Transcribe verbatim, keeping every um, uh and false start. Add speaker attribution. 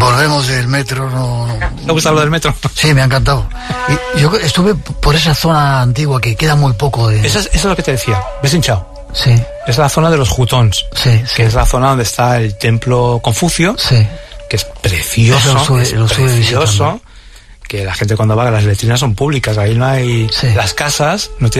Speaker 1: volvemos del metro. No, no.
Speaker 2: ¿Te gusta lo del metro?
Speaker 1: Sí, me ha encantado. Y yo estuve por esa zona antigua que queda muy poco de...
Speaker 2: Eso es, eso es lo que te decía. ¿Ves hinchado?
Speaker 1: Sí.
Speaker 2: Es la zona de los Jutons.
Speaker 1: Sí, sí.
Speaker 2: Que es la zona donde está el templo Confucio.
Speaker 1: Sí.
Speaker 2: Que es precioso.
Speaker 1: Eso lo sube,
Speaker 2: es
Speaker 1: lo sube
Speaker 2: precioso.
Speaker 1: visitando.
Speaker 2: Que la gente cuando va, las letrinas son públicas. Ahí no hay...
Speaker 1: Sí.
Speaker 2: Las casas no tienen